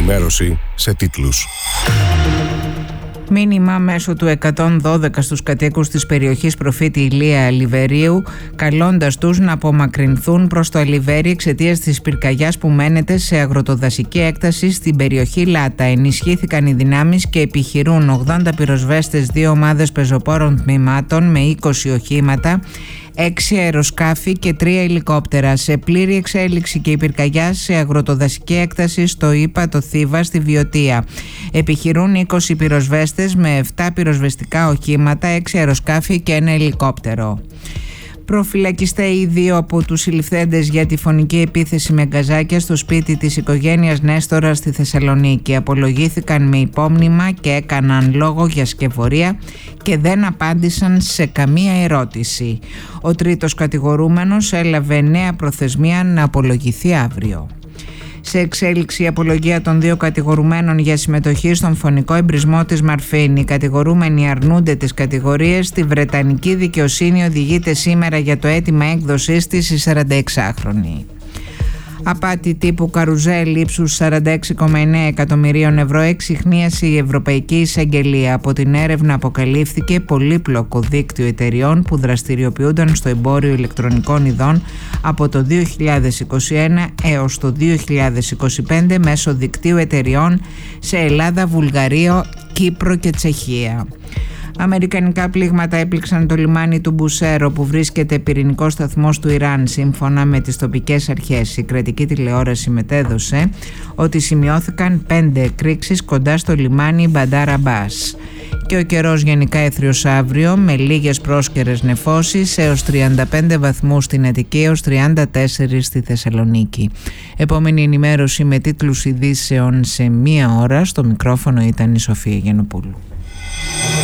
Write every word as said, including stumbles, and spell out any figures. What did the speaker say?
ενημέρωση σε τίτλους. Μήνυμα μέσω του εκατόν δώδεκα στους κατοίκους της περιοχής Προφήτη Ηλία Λιβερίου, καλώντας τους να απομακρυνθούν προς το Αλιβέρι εξαιτίας της πυρκαγιάς που μένεται σε αγροτοδασική έκταση στην περιοχή Λάτα. Ενισχύθηκαν οι δυνάμεις και επιχειρούν ογδόντα πυροσβέστες, δύο ομάδες πεζοπόρων τμήματων με είκοσι οχήματα, έξι αεροσκάφη και τρία ελικόπτερα. Σε πλήρη εξέλιξη και η πυρκαγιά σε αγροτοδασική έκταση στο Ήπατο Θήβα στη Βιωτία. Επιχειρούν είκοσι πυροσβέστες με επτά πυροσβεστικά οχήματα, έξι αεροσκάφη και ένα ελικόπτερο. Προφυλακιστέ οι δύο από τους συλληφθέντες για τη φωνική επίθεση με γκαζάκια στο σπίτι της οικογένειας Νέστορα στη Θεσσαλονίκη. Απολογήθηκαν με υπόμνημα και έκαναν λόγο για σκευωρία και δεν απάντησαν σε καμία ερώτηση. Ο τρίτος κατηγορούμενος έλαβε νέα προθεσμία να απολογηθεί αύριο. Σε εξέλιξη η απολογία των δύο κατηγορουμένων για συμμετοχή στον φωνικό εμπρισμό της Μαρφίν. Οι κατηγορούμενοι αρνούνται τις κατηγορίες. Στη Βρετανική δικαιοσύνη οδηγείται σήμερα για το αίτημα έκδοσής της η σαρανταεξάχρονη. Απάτη τύπου καρουζέλ ύψους σαράντα έξι κόμμα εννέα εκατομμυρίων ευρώ εξιχνίασε η Ευρωπαϊκή Εισαγγελία. Από την έρευνα αποκαλύφθηκε πολύπλοκο δίκτυο εταιριών που δραστηριοποιούνταν στο εμπόριο ηλεκτρονικών ειδών από το δύο χιλιάδες είκοσι ένα έως το δύο χιλιάδες είκοσι πέντε μέσω δικτύου εταιριών σε Ελλάδα, Βουλγαρία, Κύπρο και Τσεχία. Αμερικανικά πλήγματα έπληξαν το λιμάνι του Μπουσέρο που βρίσκεται πυρηνικός σταθμός του Ιράν. Σύμφωνα με τις τοπικές αρχές, η κρατική τηλεόραση μετέδωσε ότι σημειώθηκαν πέντε εκρήξεις κοντά στο λιμάνι Μπαντάρ Αμπάς. Και ο καιρός γενικά έθριος αύριο με λίγες πρόσκαιρες νεφώσεις έως τριάντα πέντε βαθμούς στην Αττική έως τριάντα τέσσερα στη Θεσσαλονίκη. Επόμενη ενημέρωση με τίτλους ειδήσεων σε μία ώρα. Στο μικρόφωνο ήταν η Σοφία Γιαννοπούλου.